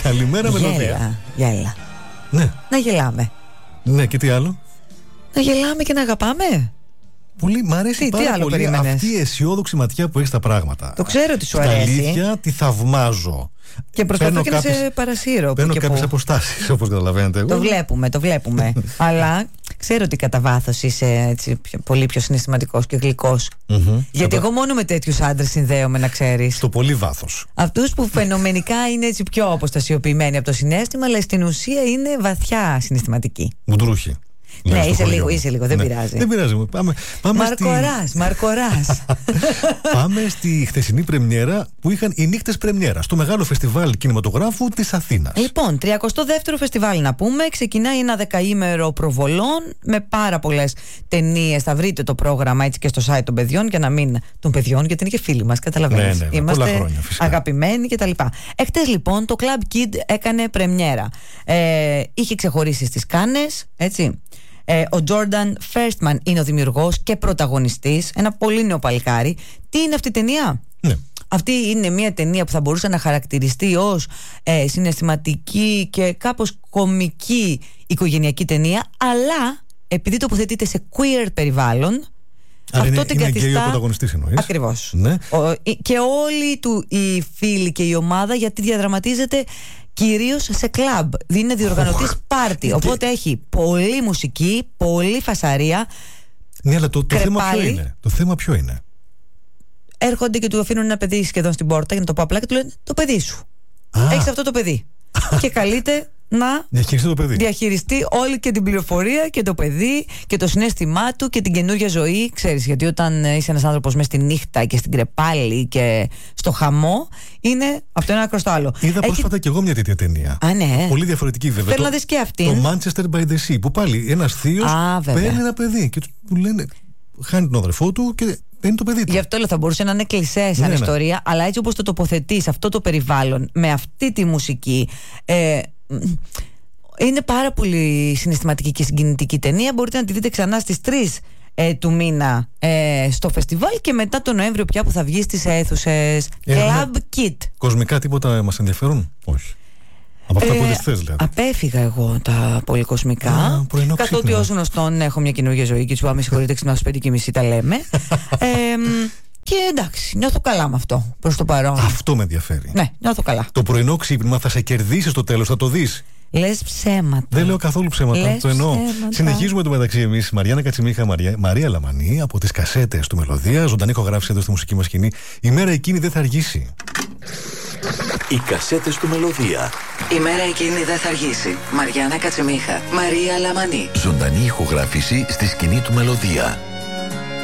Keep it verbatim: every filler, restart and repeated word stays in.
Καλημέρα, Μελωδία. Γέλα. Ναι. Να γελάμε. Ναι, και τι άλλο? Να γελάμε και να αγαπάμε. Πολύ, μ' αρέσει τι, πάρα τι άλλο πολύ περίμενες? αυτή η αισιόδοξη ματιά που έχει στα πράγματα. Το ξέρω ότι σου Στα αρέσει. αλήθεια τη θαυμάζω. Και προσπαθώ Παίρνω και κάποιες, να σε παρασύρω. Παίρνω και κάποιες που... αποστάσεις, όπως καταλαβαίνετε. Το βλέπουμε, το βλέπουμε. Αλλά ξέρω ότι κατά βάθος είσαι έτσι, πιο, πολύ πιο συναισθηματικός και γλυκός. Mm-hmm. Γιατί Κατα... εγώ μόνο με τέτοιους άντρες συνδέομαι, να ξέρεις. Στο πολύ βάθος. Αυτούς που φαινομενικά είναι έτσι πιο αποστασιοποιημένοι από το συναίσθημα, αλλά στην ουσία είναι βαθιά συναισθηματικοί. Μουντρούχοι. Ναι, είσαι λίγο, είσαι λίγο, δεν ναι. πειράζει. Δεν πειράζει. Πάμε, πάμε Μαρκοράς, στη... Μαρκοράς. Πάμε στη χθεσινή πρεμιέρα που είχαν οι νύχτες πρεμιέρα στο μεγάλο φεστιβάλ κινηματογράφου της Αθήνας. Λοιπόν, τριακοστό δεύτερο φεστιβάλ να πούμε. Ξεκινάει ένα δεκαήμερο προβολών με πάρα πολλές ταινίες. Θα βρείτε το πρόγραμμα έτσι και στο site των παιδιών, για να μην των παιδιών, γιατί είναι και φίλοι μας, καταλαβαίνεις. Ναι, ναι, ναι, είμαστε πολλά χρόνια, αγαπημένοι κτλ. Εχθές λοιπόν το Club Kid έκανε πρεμιέρα. Ε, είχε ξεχωρίσει στις Κάνες, έτσι. Ε, ο Τζόρνταν Φέρστμαν είναι ο δημιουργός και πρωταγωνιστής. Ένα πολύ νέο παλικάρι. Τι είναι αυτή η ταινία? Ναι. Αυτή είναι μια ταινία που θα μπορούσε να χαρακτηριστεί ως ε, συναισθηματική και κάπως κομική οικογενειακή ταινία, αλλά επειδή τοποθετείται σε queer περιβάλλον, άρα αυτό είναι, την είναι καθιστά... γκέι ο πρωταγωνιστής εννοείς? Ακριβώς. Ναι. Ο, και όλοι του οι φίλοι και η ομάδα, γιατί διαδραματίζεται κυρίως σε κλαμπ. Είναι διοργανωτής πάρτι. Οπότε έχει πολλή μουσική, πολλή φασαρία. Ναι, αλλά το, το θέμα ποιο κρεπάλι. είναι? Το θέμα ποιο είναι? Έρχονται και του αφήνουν ένα παιδί σχεδόν στην πόρτα, για να το πω απλά, και του λένε: το παιδί σου. Έχεις αυτό το παιδί. Και καλείται να διαχειριστεί το παιδί. Διαχειριστεί όλη και την πληροφορία και το παιδί και το συναίσθημά του και την καινούργια ζωή. Ξέρεις, γιατί όταν είσαι ένας άνθρωπος μες στη νύχτα και στην κρεπάλη και στο χαμό, είναι αυτό ένα άκρο στο άλλο. Είδα Έχει... πρόσφατα και εγώ μια τέτοια ταινία. Α, ναι. Πολύ διαφορετική βέβαια. Θέλω να δεις και αυτήν. Το Manchester by the Sea, που πάλι ένας θείος παίρνει ένα παιδί και του λένε, χάνει τον αδερφό του και παίρνει το παιδί του. Γι' αυτό λέω, θα μπορούσε να είναι κλισέ σαν ναι, ιστορία, ναι. αλλά έτσι όπως το τοποθετείς, αυτό το περιβάλλον, με αυτή τη μουσική. Ε, είναι πάρα πολύ συναισθηματική και συγκινητική ταινία. Μπορείτε να τη δείτε ξανά στις τρεις ε, του μήνα ε, στο φεστιβάλ και μετά τον Νοέμβριο πια που θα βγει στις αίθουσες. Ε, Club ναι. Kid. Κοσμικά τίποτα μας ενδιαφέρουν? Όχι. Από αυτά ε, που δεν θες δηλαδή. Απέφυγα εγώ τα πολυκοσμικά. Καθότι ως γνωστόν έχω μια καινούργια ζωή και του πάμε συγχωρείτε, ξυπνάω στις πέντε και μισή, τα λέμε. ε, Και εντάξει, νιώθω καλά με αυτό προς το παρόν. Αυτό με ενδιαφέρει. Ναι, νιώθω καλά. Το πρωινό ξύπνημα θα σε κερδίσει στο τέλος, θα το δεις. Λες ψέματα. Δεν λέω καθόλου ψέματα. Λες το εννοώ. ψέματα. Συνεχίζουμε το μεταξύ εμείς. Μαριάννα Κατσιμίχα, Μαρία, Μαρία Λαμανή από τις κασέτες του Μελωδία. Ζωντανή ηχογράφηση εδώ στη μουσική μας σκηνή. Η μέρα εκείνη δεν θα αργήσει. Οι κασέτες του Μελωδία. Η μέρα εκείνη δεν θα αργήσει. Μαριάννα Κατσιμίχα, Μαρία Λαμανή. Ζωντανή ηχογράφηση στη σκηνή του Μελωδία.